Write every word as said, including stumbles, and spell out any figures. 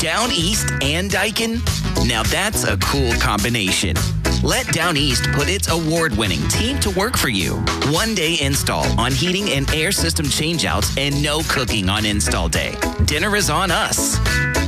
Down East and Daikin? Now that's a cool combination. Let Down East put its award-winning team to work for you. One-day install on heating and air system changeouts and no cooking on install day. Dinner is on us.